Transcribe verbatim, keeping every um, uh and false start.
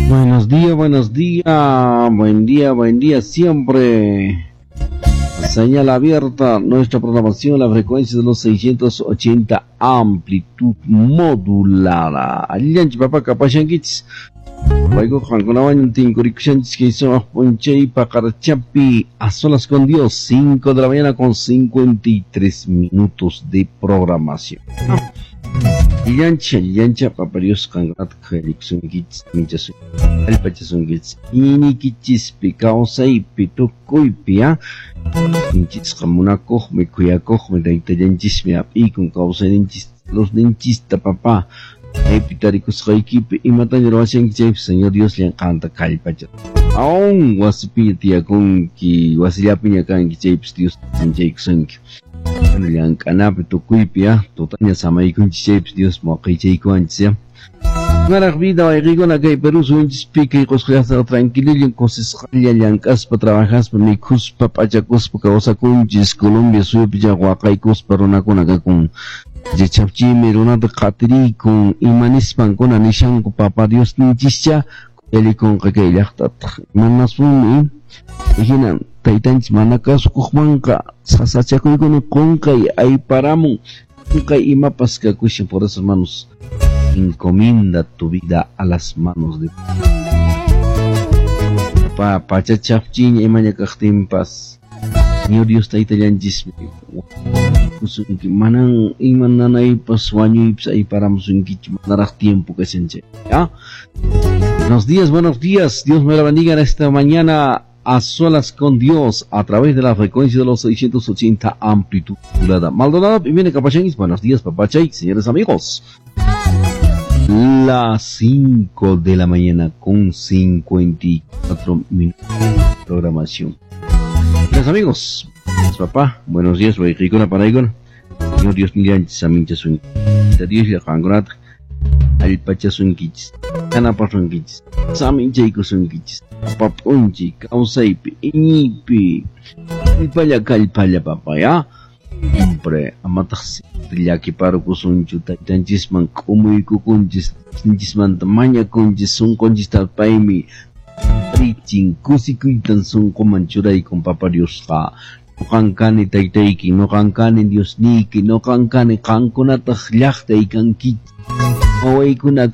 Buenos días, buenos días, buen día, buen día siempre. Señal abierta, nuestra programación, la frecuencia de los seiscientos ochenta, amplitud modulada. Alianchi papá kapashankits. Luego Juan Conaban Tincurikshanchis que hizo Ponchei Pacarchapi a solas con Dios, cinco de la mañana con cincuenta y tres minutos de programación. Yancha, yancha, paparios kangat, kheliksun gits, minchasun, alpachasun gits, inikichis, picausa y pitukuipia, inchis kamunako, me kuyako, me daita yanchis, me api con causa ninchis, los ninchis papá, epitaricus reiki, y matan el washing chef, señor Dios le encanta calpacha. Aún wasipitia con ki wasilapiña kan ki chefs Dios, sin jackson. Yang kanap itu kuipia, totalnya sama ikun chefs Dios mau kicai kuancia. Ngarak vida ay rico na kay Perú sunjis pike koskhasa tranquilo yung cosas kaya yang kas pa trabajas pa may kus pa pajakos pa kausa kunjis Colombia suyo pija wakay kus pa ron ako nagakung jechapchi meron na katiri kung imanis pang ko na nisang ko papa Dios ninjisya eli kung kakailaktat manasun ihinan taitanch manakas kukmangka sasachakoy ko ng kungkay ay paramu kungkay imapas ka kusya por esos manos encomienda tu vida a las manos de pa pachachapchiñ imanya kaktimpas Señor Dios taitayan jismi kusunki manang imananay paswanyo ipsa ay paramusunki manarach tiempo que senche ya. Buenos días, buenos días, Dios me la bendiga en esta mañana a solas con Dios a través de la frecuencia de los seiscientos ochenta amplitud modulada. Maldonado y viene Capachangis, buenos días Papachay, señores amigos. Las cinco de la mañana con cincuenta y cuatro minutos de programación. Señores amigos, papá, buenos días, voy rico na paraigón. Señor Dios niyan samincha sun. Dios ya kangonat. Al pachasun kits. Ana pasun kits. Samincha iko sun kits. Papunchi, kausaipi, inipi. Kalpala kalpala papá ya. Siempre amataksi. Tillaki paro kusunchu taitanchis man kumuy kukunchis. Sinchis man tamanya kunchis sun kunchis talpaimi. Riching kusikuitan sun kumanchuray kung papa Dios ka. No kankani taytayki, no kankani Dios niki, no kankani kankunatah llaktay kankit. Away kuna